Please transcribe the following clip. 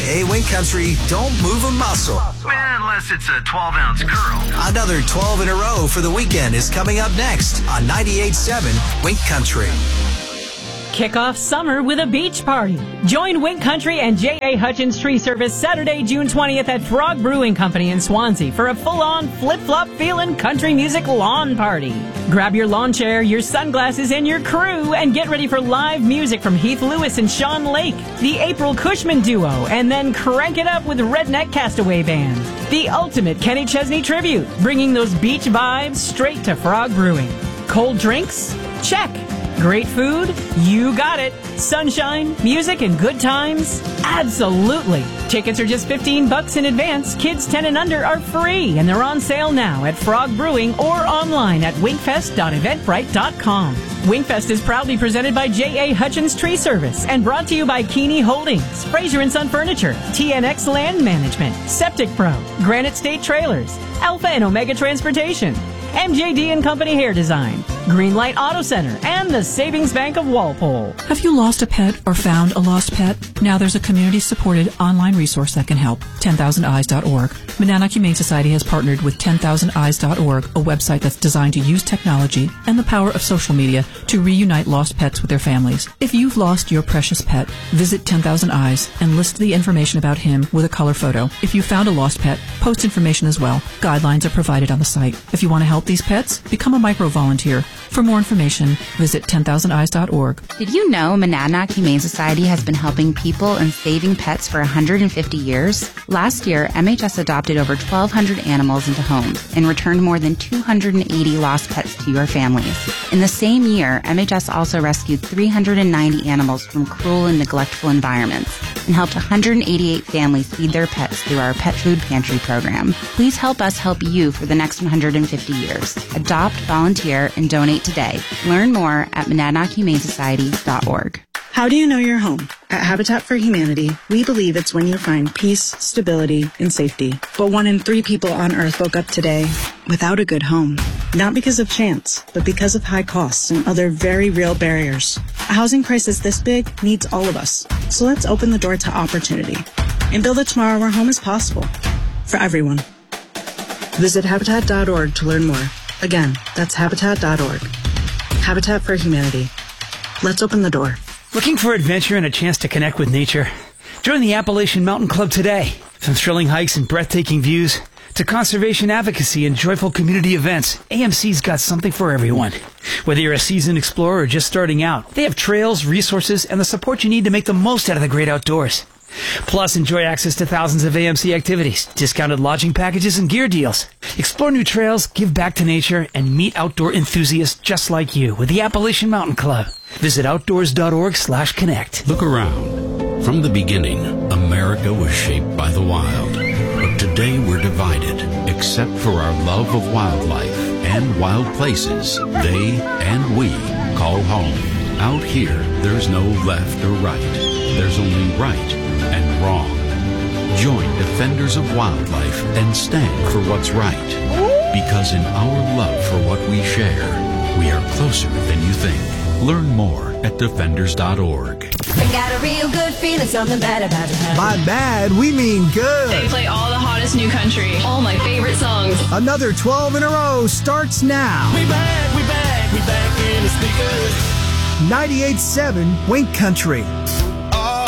Hey, Wink Country, don't move a muscle. Unless it's a 12-ounce curl. Another 12 in a row for the weekend is coming up next on 98.7 Wink Country. Kick off summer with a beach party. Join Wink Country and J.A. Hutchins Tree Service Saturday, June 20th at Frog Brewing Company in Swansea for a full-on, flip-flop feeling country music lawn party. Grab your lawn chair, your sunglasses, and your crew and get ready for live music from Heath Lewis and Sean Lake, the April Cushman Duo, and then crank it up with Redneck Castaway Band. The ultimate Kenny Chesney tribute, bringing those beach vibes straight to Frog Brewing. Cold drinks? Check. Great food? You got it. Sunshine, music, and good times? Absolutely. Tickets are just $15 in advance. Kids 10 and under are free, and they're on sale now at Frog Brewing or online at winkfest.eventbrite.com. Winkfest is proudly presented by J.A. Hutchins Tree Service and brought to you by Keeney Holdings, Fraser & Son Furniture, TNX Land Management, Septic Pro, Granite State Trailers, Alpha and Omega Transportation, MJD and Company Hair Design, Greenlight Auto Center, and the Savings Bank of Walpole. Have you lost a pet or found a lost pet? Now there's a community-supported online resource that can help. 10,000eyes.org. Monadnock Humane Society has partnered with 10,000eyes.org, a website that's designed to use technology and the power of social media to reunite lost pets with their families. If you've lost your precious pet, visit 10,000 Eyes and list the information about him with a color photo. If you found a lost pet, post information as well. Guidelines are provided on the site. If you want to help these pets, become a micro-volunteer. For more information, visit 10,000eyes.org. Did you know Monadnock Humane Society has been helping people and saving pets for 150 years? Last year, MHS adopted over 1,200 animals into homes and returned more than 280 lost pets to your families. In the same year, MHS also rescued 390 animals from cruel and neglectful environments and helped 188 families feed their pets through our Pet Food Pantry program. Please help us help you for the next 150 years. Adopt, volunteer, and donate today. Learn more at monadnockhumanesociety.org. How do you know you're home? At Habitat for Humanity, we believe it's when you find peace, stability, and safety. But 1 in 3 people on Earth woke up today without a good home. Not because of chance, but because of high costs and other very real barriers. A housing crisis this big needs all of us. So let's open the door to opportunity and build a tomorrow where home is possible for everyone. Visit Habitat.org to learn more. Again, that's Habitat.org. Habitat for Humanity. Let's open the door. Looking for adventure and a chance to connect with nature? Join the Appalachian Mountain Club today. From thrilling hikes and breathtaking views to conservation advocacy and joyful community events, AMC's got something for everyone. Whether you're a seasoned explorer or just starting out, they have trails, resources, and the support you need to make the most out of the great outdoors. Plus, enjoy access to thousands of AMC activities, discounted lodging packages, and gear deals. Explore new trails, give back to nature, and meet outdoor enthusiasts just like you with the Appalachian Mountain Club. Visit outdoors.org/connect. Look around. From the beginning, America was shaped by the wild. But today we're divided, except for our love of wildlife and wild places they and we call home. Out here, there's no left or right. There's only right and wrong. Join Defenders of Wildlife and stand for what's right. Because in our love for what we share, we are closer than you think. Learn more at defenders.org. I got a real good feeling, something bad about to happen. By bad, we mean good. They play all the hottest new country, all my favorite songs. Another 12 in a row starts now. We back in the speakers. 98.7 Wink Country.